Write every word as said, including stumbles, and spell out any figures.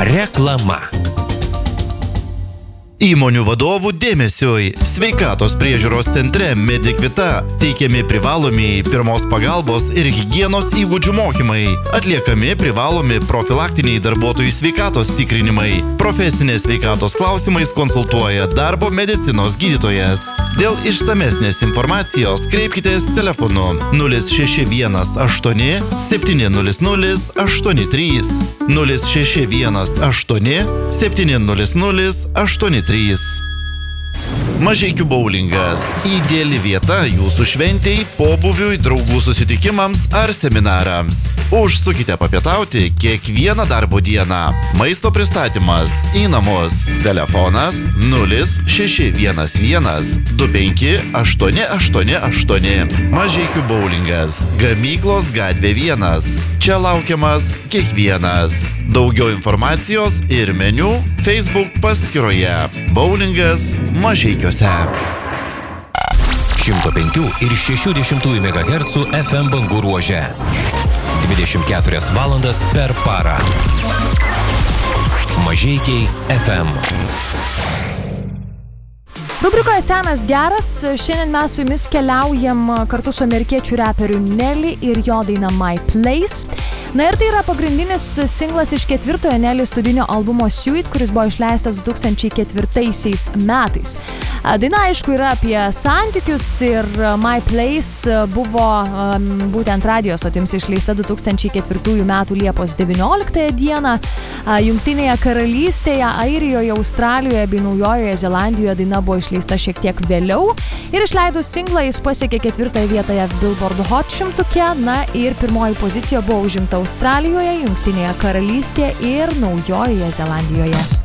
Reklama. Įmonių vadovų dėmesiui. Sveikatos priežiūros centre Medikvita teikiami privalomi pirmos pagalbos ir higienos įgūdžių mokymai. Atliekami privalomi profilaktiniai darbuotojų sveikatos tikrinimai. Profesinės sveikatos klausimais konsultuoja darbo medicinos gydytojas. Dėl išsamesnės informacijos kreipkitės telefonu nulis šeši vienas aštuoni septyni nulis nulis aštuoni trys nulis šeši vienas aštuoni septyni nulis nulis aštuoni trys. Mažeikių boulingas – ideali vieta jūsų šventei, pobūviui, draugų susitikimams ar seminarams. Užsukite papietauti kiekvieną darbo dieną. Maisto pristatymas į namus. Telefonas nulis šeši vienas vienas du penki aštuoni aštuoni aštuoni. Mažeikių boulingas – Gamyklos gatvė vienas. Čia laukiamas kiekvienas. Daugiau informacijos ir meniu Facebook paskyroje. Boulingas Mažeikiuose. šimto penkių ir šešių dešimtųjų megahercų F M bangų ruože. dvidešimt keturias valandas per parą. Mažeikiai F M. Rubrikoje Senas geras. Šiandien mes su jumis keliaujam kartu su amerikiečių reperiu Nelly ir jo daina My Place. Na ir tai yra pagrindinis singlas iš ketvirtojo Nelly studinio albumo Suite, kuris buvo išleistas du tūkstančiai ketvirtaisiais metais. Daina, aišku, yra apie santykius ir My Place buvo um, būtent radijo stotims išleista du tūkstančiai ketvirtųjų metų Liepos devynioliktąją dieną. Jungtinėje karalystėje, Airijoje, Australijoje bei Naujojoje Zelandijoje daina buvo išleista šiek tiek vėliau. Ir išleidus singlą jis pasiekė ketvirtąją vietą J A V Billboard Hot šimtuke. Na ir pirmoji pozicija buvo užimta Australijoje, Jungtinėje karalystėje ir Naujojoje Zelandijoje.